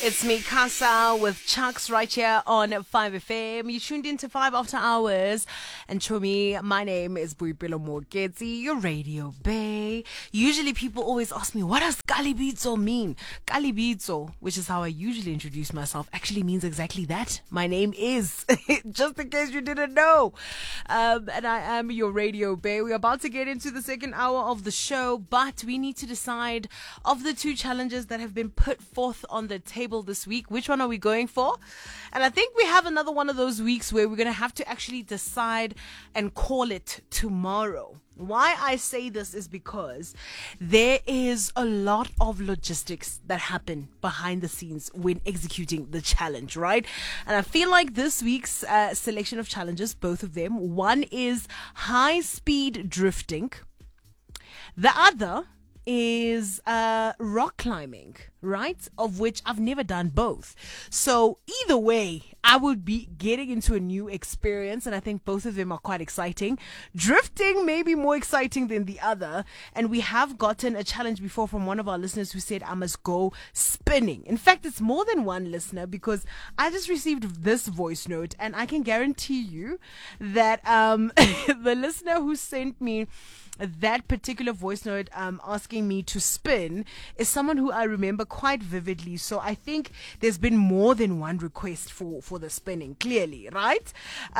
It's me, Casa, with Chucks right here on 5FM. You tuned into 5 after hours. And Chomi, my name is Boipelo Moketsi, your radio bay. Usually people always ask me, what does Kalibitso mean? Kalibitso, which is how I usually introduce myself, actually means exactly that. My name is, just in case you didn't know. And I am your radio bay. We're about to get into the second hour of the show, but we need to decide of the two challenges that have been put forth on the table this week, which one are we going for? And I think we have another one of those weeks where we're going to have to actually decide and call it tomorrow. Why I say this is because there is a lot of logistics that happen behind the scenes when executing the challenge, right? And I feel like this week's selection of challenges, both of them, one is high speed drifting. The other is rock climbing, right? Of which I've never done both. So either way, I would be getting into a new experience, and I think both of them are quite exciting. Drifting may be more exciting than the other, and we have gotten a challenge before from one of our listeners who said I must go spinning. In fact, it's more than one listener, because I just received this voice note, and I can guarantee you that the listener who sent me that particular voice note asking me to spin is someone who I remember quite vividly. So I think there's been more than one request for the spinning, clearly, right?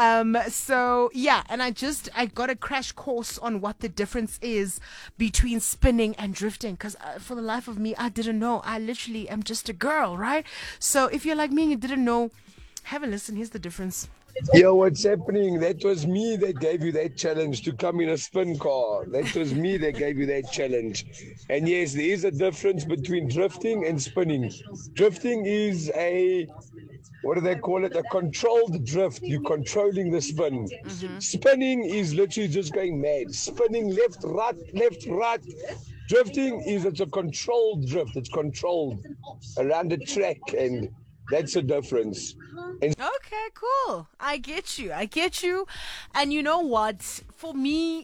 So yeah, and I got a crash course on what the difference is between spinning and drifting, because for the life of me, I didn't know. I literally am just a girl, right? So if you're like me and you didn't know, have a listen. Here's the difference. Yo, what's happening? That was me that gave you that challenge to come in a spin car. That was me that gave you that challenge. And yes, there is a difference between drifting and spinning. Drifting is what do they call it? A controlled drift. You're controlling the spin. Mm-hmm. Spinning is literally just going mad. Spinning left, right. Drifting it's a controlled drift. It's controlled around the track, and that's the difference. Okay, cool. I get you. And you know what? For me,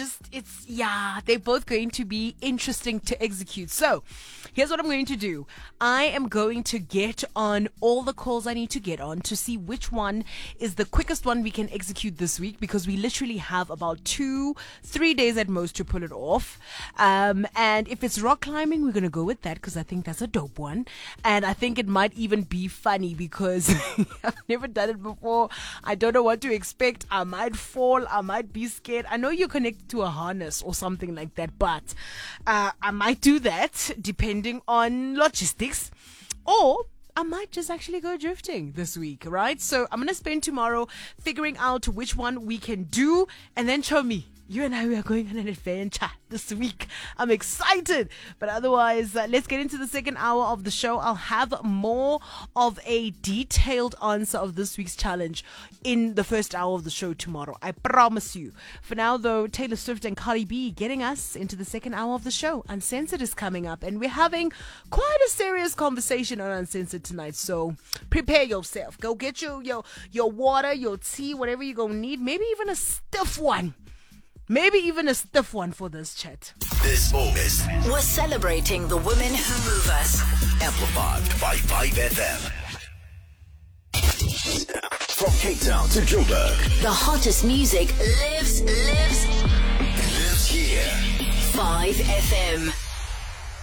they're both going to be interesting to execute. So here's what I'm going to do. I am going to get on all the calls I need to get on to see which one is the quickest one we can execute this week, because we literally have about 2-3 days at most to pull it off. And if it's rock climbing, we're going to go with that, because I think that's a dope one. And I think it might even be funny because I've never done it before. I don't know what to expect. I might fall. I might be scared. I know you're connected to a harness or something like that, but I might do that depending on logistics, or I might just actually go drifting this week, right? So I'm going to spend tomorrow figuring out which one we can do, and then show me. You and I, we are going on an adventure this week. I'm excited. But otherwise, let's get into the second hour of the show. I'll have more of a detailed answer of this week's challenge in the first hour of the show tomorrow. I promise you. For now, though, Taylor Swift and Cardi B getting us into the second hour of the show. Uncensored is coming up, and we're having quite a serious conversation on Uncensored tonight. So prepare yourself. Go get your water, your tea, whatever you're going to need. Maybe even a stiff one. Maybe even a stiff one for this chat. This August, we're celebrating the women who move us. Amplified by 5FM. From Cape Town to Joburg, the hottest music lives here. 5FM.